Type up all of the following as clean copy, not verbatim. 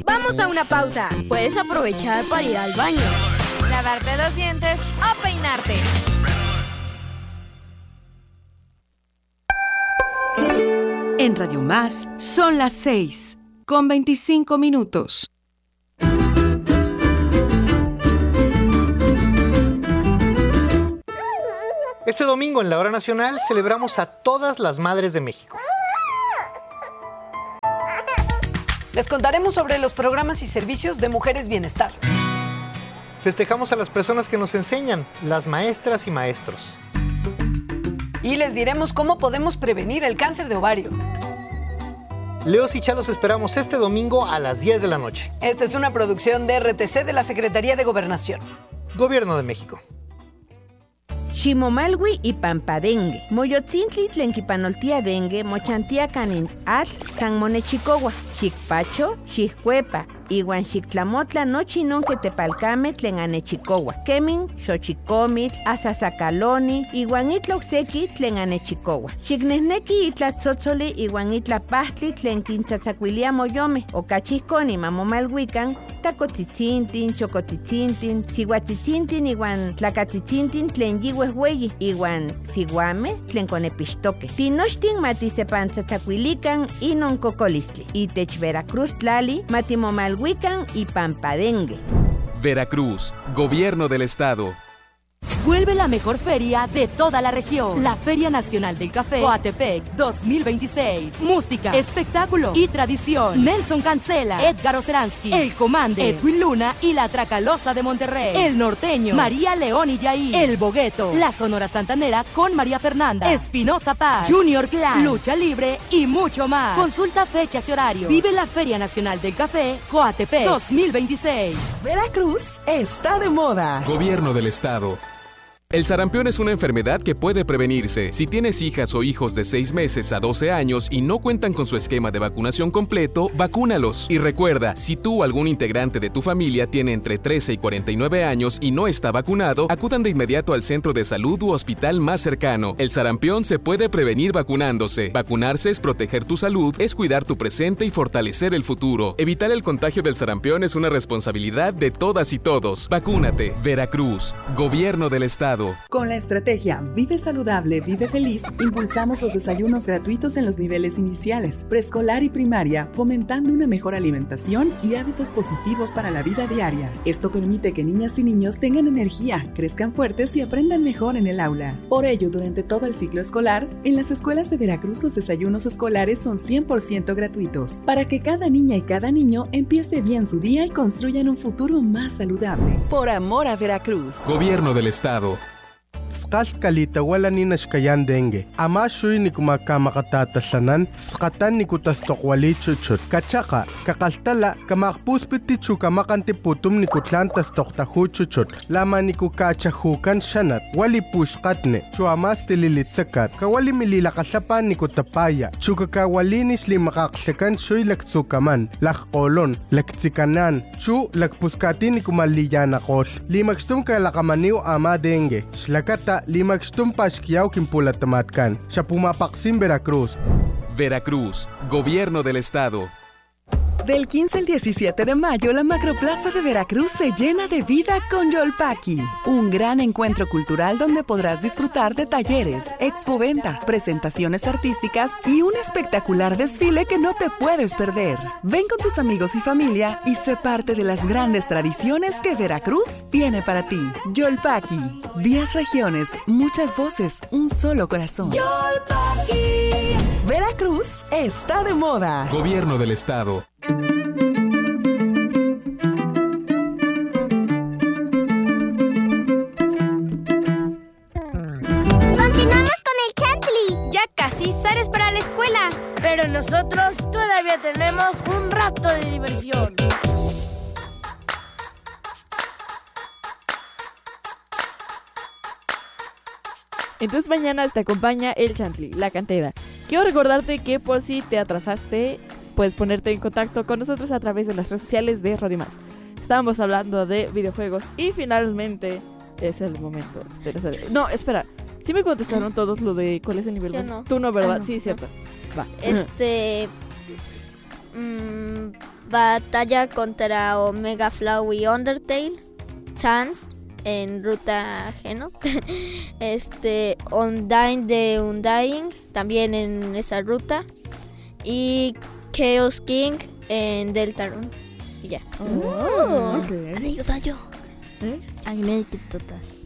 Vamos a una pausa. Puedes aprovechar para ir al baño, lavarte los dientes o peinarte. En Radio Más son las 6:25. Este domingo en la Hora Nacional celebramos a todas las madres de México. Les contaremos sobre los programas y servicios de Mujeres Bienestar. Festejamos a las personas que nos enseñan, las maestras y maestros. Y les diremos cómo podemos prevenir el cáncer de ovario. Leos y Chalos esperamos este domingo a las 10 de la noche. Esta es una producción de RTC de la Secretaría de Gobernación. Gobierno de México. Ximomalwi y Pampadengue. Moyotzintli tlenquipanoltia dengue, mochantia canin atl, san monechicowa, xicpacho, xiccuepa, iwan xictlamotla nochi non que tepalcame tlen anechicowa. Kemin, xochicomit, asasacaloni, iwan itloxeki tlen anechicowa. Xicnehneki itlatzotzoli iwan itlapahtli tlen quintzatzacuilia moyome, ocachihconi mamomalhuican, tacotzitzinttin, chocotzitzinttin, sihuatzitzinttin iwan tlacatzitzinttin tlen yihuehueyi, iwan siguame tlen conepixtoque. Tinochtin matisepantzatzacuilican inon cocolistli. Itech Veracruz tlali matimomalhuican y Pampadengue. Veracruz, Gobierno del Estado. Vuelve la mejor feria de toda la región. La Feria Nacional del Café Coatepec 2026. Música, espectáculo y tradición. Nelson Cancela, Edgar Oceransky, El Comande, Edwin Luna y la Tracalosa de Monterrey. El Norteño, María León y Yair. El Bogueto, la Sonora Santanera con María Fernanda. Espinosa Paz, Junior Clan, Lucha Libre y mucho más. Consulta fechas y horarios. Vive la Feria Nacional del Café Coatepec 2026. Veracruz está de moda. Gobierno del Estado. El sarampión es una enfermedad que puede prevenirse. Si tienes hijas o hijos de 6 meses a 12 años y no cuentan con su esquema de vacunación completo, vacúnalos. Y recuerda, si tú o algún integrante de tu familia tiene entre 13 y 49 años y no está vacunado, acudan de inmediato al centro de salud u hospital más cercano. El sarampión se puede prevenir vacunándose. Vacunarse es proteger tu salud, es cuidar tu presente y fortalecer el futuro. Evitar el contagio del sarampión es una responsabilidad de todas y todos. Vacúnate. Veracruz, Gobierno del Estado. Con la estrategia Vive Saludable, Vive Feliz, impulsamos los desayunos gratuitos en los niveles iniciales, preescolar y primaria, fomentando una mejor alimentación y hábitos positivos para la vida diaria. Esto permite que niñas y niños tengan energía, crezcan fuertes y aprendan mejor en el aula. Por ello, durante todo el ciclo escolar, en las escuelas de Veracruz los desayunos escolares son 100% gratuitos, para que cada niña y cada niño empiece bien su día y construyan un futuro más saludable. Por amor a Veracruz. Gobierno del Estado. Kalita wala ni nashkayan dengue. Ama shuy ni kumakamatatalanan, skatan ni kutastokwali chuchut. Kachaka, kakaltala, kamakpuspiti chukamakanti putum ni kutlantas toktahu chuchut. Lama ni kukachahukan shanat, wali pushkatne, chuamas tililitsakat, kawali mililakasapan ni kutapaya, chukakawalinis li makaklekan shuy laktsukaman, lakkolon, laktsikanan, chu lakpuskati ni kumaliyanakol. Limakstum kalakamaniw ama dengue. Shlakata limakstum pashkiyaw kimpulatamatkan. Siya pumapaksim Veracruz. Veracruz, Gobierno del Estado. Del 15 al 17 de mayo, la Macroplaza de Veracruz se llena de vida con Yolpaki, un gran encuentro cultural donde podrás disfrutar de talleres, expoventa, presentaciones artísticas y un espectacular desfile que no te puedes perder. Ven con tus amigos y familia y sé parte de las grandes tradiciones que Veracruz tiene para ti. Yolpaki, 10 regiones, muchas voces, un solo corazón. Yolpaki. Veracruz está de moda. Gobierno del Estado. Continuamos con el Chantley. Ya casi sales para la escuela. Pero nosotros todavía tenemos un rato de diversión. Entonces mañana te acompaña el Chantley, la cantera. Quiero recordarte que por si te atrasaste, puedes ponerte en contacto con nosotros a través de las redes sociales de Radio Más. Estábamos hablando de videojuegos y finalmente es el momento de los... No, espera. Sí me contestaron todos lo de cuál es el nivel más. No. Tú no, ¿verdad? No, sí, no. cierto. Va. batalla contra Omega Flow y Undertale, Sans en ruta Geno, Undyne de Undying también en esa ruta y Chaos King en Deltarune y ya. Anécdota. Anécdotas.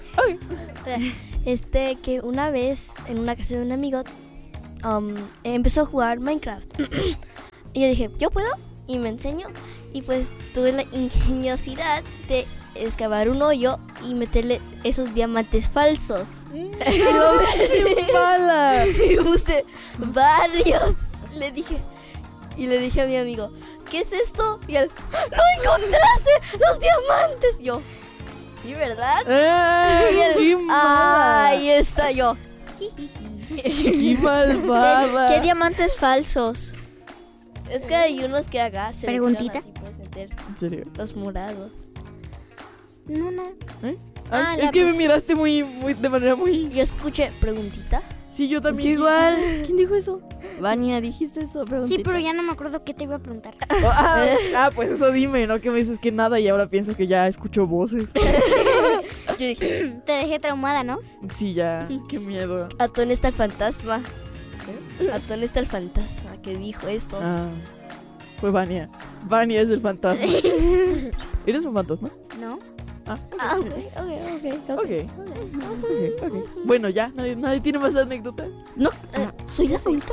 Que una vez en una casa de un amigo empezó a jugar Minecraft y yo dije, ¿yo puedo? Y me enseñó y pues tuve la ingeniosidad de excavar un hoyo y meterle esos diamantes falsos. ¡Qué mala! Y puse varios. Le dije a mi amigo, ¿qué es esto? Y él, ¡no encontraste los diamantes! Yo, ¿sí, verdad? Y él, ahí está yo. ¡Qué malvada! ¿Qué diamantes falsos? Es que hay unos que haga ¿Preguntita? y puedes meter ¿En serio? los morados. No. Es que me miraste muy, de manera muy... Yo escuché, ¿preguntita? Sí, yo también. Igual. ¿Quién dijo eso? Vania, dijiste eso, preguntita. Sí, pero ya no me acuerdo qué te iba a preguntar. Pues eso dime, ¿no? Que me dices que nada y ahora pienso que ya escucho voces. Yo dije, Te dejé traumada, ¿no? Sí, ya. Qué miedo. Atón está el fantasma. Atón está el fantasma que dijo eso. Fue Vania. Vania es el fantasma. ¿Eres un fantasma? No. Ok. Bueno, ya, nadie tiene más anécdotas. No, soy la única.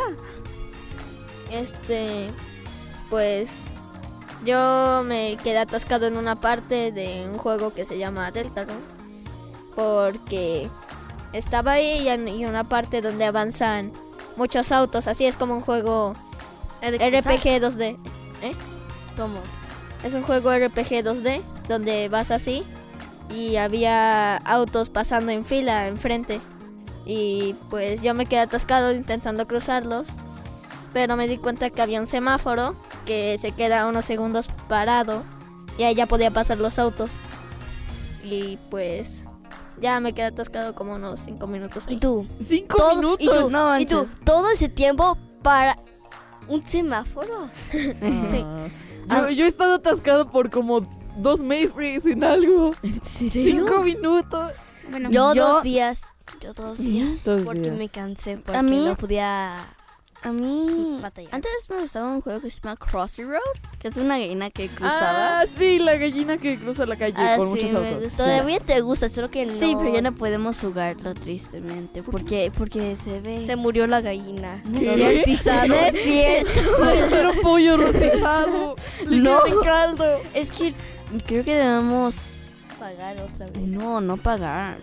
Pues yo me quedé atascado en una parte de un juego que se llama Deltarune porque estaba ahí y una parte donde avanzan muchos autos, así es como un juego RPG 2D. ¿Cómo? Es un juego RPG 2D donde vas así y había autos pasando en fila enfrente y pues yo me quedé atascado intentando cruzarlos, pero me di cuenta que había un semáforo que se queda unos segundos parado y ahí ya podía pasar los autos y pues ya me quedé atascado como unos 5 minutos ahí. ¿Y tú? 5 minutos. ¿Y tú? Todo ese tiempo para un semáforo. Sí. Yo he estado atascado por como 2 meses en algo. ¿En serio? 5 minutos. Bueno, Yo 2 días. Dos Porque días. me cansé, porque A mí- no podía A mí, batallar. antes me gustaba un juego que se llama Crossy Road, que es una gallina que cruzaba. Ah, sí, la gallina que cruza la calle con muchos me autos. gustó. Todavía te gusta, solo que no. Sí, pero ya no podemos jugarlo tristemente, porque se ve... Se murió la gallina. No ¿Qué? es rostizado. No es cierto. Era un pollo rostizado. Le hicieron en caldo. Es que creo que debemos... Pagar otra vez. No pagar.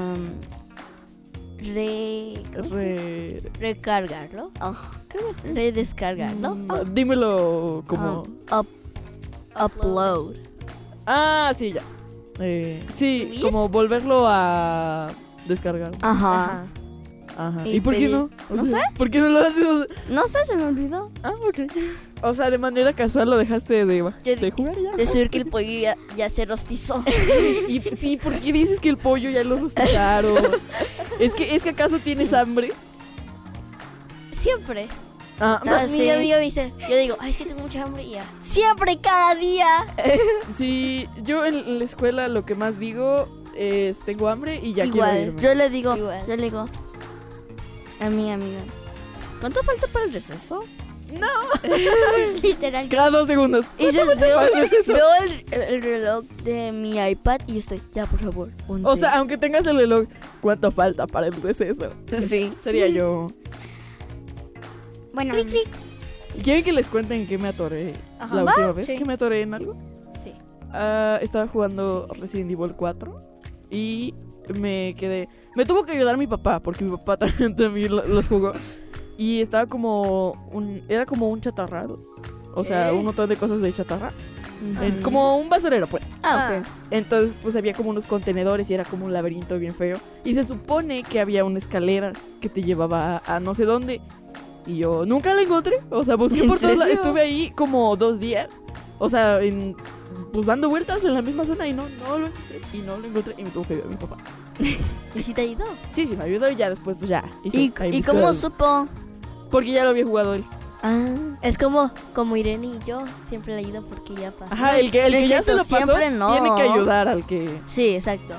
Recargarlo. Creo que sí. Redescargarlo. Dímelo como... Upload. Ah, sí, ya. Sí, ¿Subir? como volverlo a descargar. Ajá. Ajá. Y ¿Y por qué pedir- no? no sé. ¿Por qué no lo haces? No sé, se me olvidó. Ah, ok. O sea, de manera casual lo dejaste de jugar ya. Decir que el pollo ya se rostizó. Y sí, ¿por qué dices que el pollo ya lo rostizaron? ¿Es que acaso tienes hambre? Siempre. Ah, Mi amigo me dice, yo digo, ay, es que tengo mucha hambre y ya. Siempre, cada día. sí, yo en la escuela lo que más digo es tengo hambre y ya Igual. quiero irme. Yo le digo Igual. a mi amiga, ¿cuánto falta para el receso? Literal. Cada 2 segundos. Y entonces veo Para el receso. el reloj de mi iPad y estoy, ya, por favor. 11. O sea, aunque tengas el reloj, ¿cuánto falta para el receso? sí. Sería yo. Bueno, ¿Quieren que les cuente en qué me atoré Ajá. la última vez? Sí. ¿Que me atoré en algo? Sí. Estaba jugando Resident Evil 4 y me quedé... Me tuvo que ayudar mi papá, porque mi papá también los jugó. Y estaba era como un chatarrado. O sea, un montón de cosas de chatarra. Como un basurero, pues. Ah, Entonces, pues había como unos contenedores y era como un laberinto bien feo. Y se supone que había una escalera que te llevaba a no sé dónde. Y yo nunca la encontré. O sea, busqué por todos lados. Estuve ahí como 2 días. O sea, pues dando vueltas en la misma zona y no lo encontré. Y no lo encontré y me tuvo que ayudar mi papá. ¿Y si te ayudó? Sí, me ayudó y ya después pues ya. ¿Y cómo supo? Porque ya lo había jugado él. Es como Irene y yo. Siempre le ayudo porque ya pasó. Ajá, el que ya se lo pasó siempre no. tiene que ayudar al que... Sí, exacto.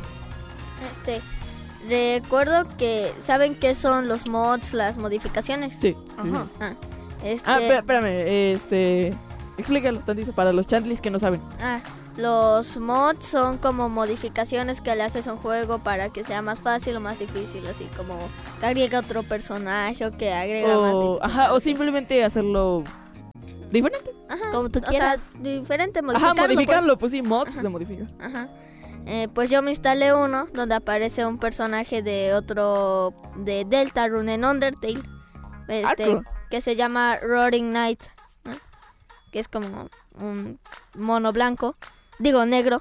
Recuerdo que... ¿Saben qué son los mods, las modificaciones? Sí. Ajá. Espérame, explícalo tantito para los chantlis que no saben. Los mods son como modificaciones que le haces a un juego para que sea más fácil o más difícil, así como que agrega otro personaje o que agrega más dificultad. Ajá, o simplemente hacerlo diferente. Ajá, como tú quieras. O sea, diferente, modificarlo. Ajá, modificarlo, pues sí, mods se modifican. Ajá. Pues yo me instalé uno donde aparece un personaje de Deltarune en Undertale, cool. que se llama Roaring Knight, ¿no? Que es como un mono blanco, digo negro,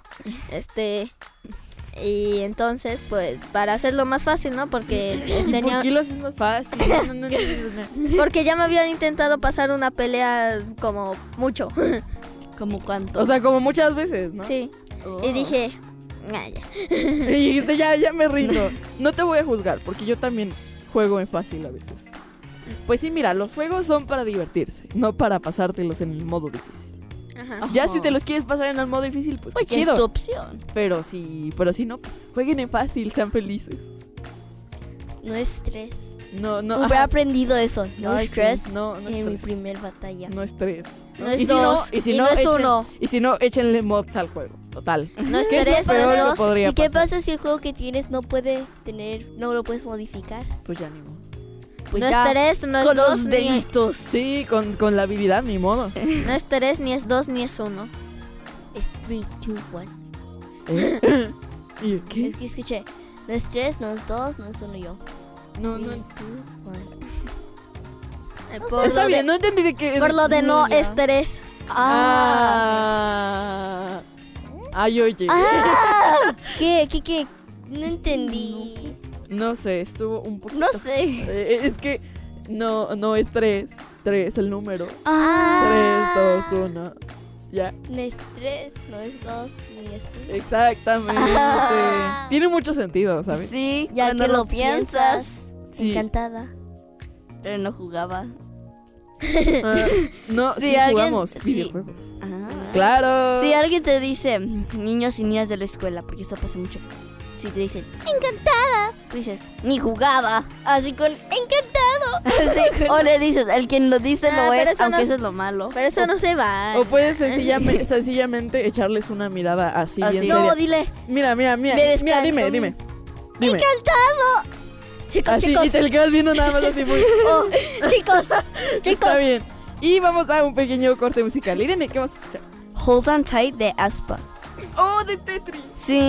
y entonces pues para hacerlo más fácil, ¿no? Porque tenía... ¿Por qué lo haces más fácil? No. Porque ya me habían intentado pasar una pelea como mucho. ¿Como cuánto? O sea, como muchas veces, ¿no? Sí. Y dije, ya. Y dijiste, ya me rindo. No te voy a juzgar, porque yo también juego en fácil a veces. Pues sí, mira, los juegos son para divertirse, no para pasártelos en el modo difícil. Ajá. Ya si te los quieres pasar en el modo difícil, pues qué chido. Es tu opción. Pero si no, pues jueguen en fácil, sean felices. No estrés. No. Hubiera aprendido eso. No estrés. Sí, no en estrés. mi primer batalla. No estrés. No es dos. Y no es uno. Y si no, échenle mods al juego. Total. No es ¿Qué tres, lo no peor es que dos? podría ¿Y qué pasar? pasa si el juego que tienes no lo puedes modificar? Pues ya ni modo. Pues no ya, es tres, no es con dos, los ni... deditos. Sí, con la habilidad, ni modo. No es tres, ni es dos, ni es uno. Es 3, 2, 1. ¿Y qué? Es que escuché. No es 3, no es 2, no es 1 yo. No. 3, 2, 1. Por Está lo bien, de, no entendí de qué. por lo de no Niña. es tres. Ay, oye. ¿Qué? No entendí. No sé, estuvo un poquito. No sé. Es que no es 3. 3 el número. 3, 2, 1. Ya. No es 3, no es 2, ni es 1. Exactamente. Tiene mucho sentido, ¿sabes? Sí, Ya cuando que lo piensas. Sí. Encantada. Pero no jugaba. No, Si sí alguien- jugamos sí. videojuegos. Claro. Si alguien te dice, niños y niñas de la escuela, porque eso pasa mucho. Si te dicen, encantada, tú dices, ni jugaba. Así con, encantado. O le dices, el quien lo dice lo pero es, eso aunque no- eso es lo malo. Pero eso no se va. O puedes sencillamente echarles una mirada así bien Así. seria. No, dile. Mira. Me descanso. Dime. ¡Encantado! Chicos, Así, chicos. y te le quedas viendo nada más así muy... Chicos. Está bien. Y vamos a un pequeño corte musical. Irene, ¿qué vas a escuchar? Hold on tight de Aspa. Oh, de Tetris. Sí.